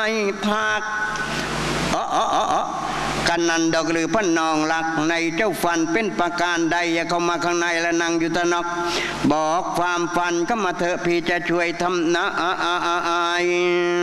พักกันนันดอกหรือพนองหลักในเจ้าฟันเป็นประการใดอย่าเข้ามาข้างในและนั่งอยู่ตะนอกบอกความฟันก็มาเถอะพี่จะช่วยทำนะ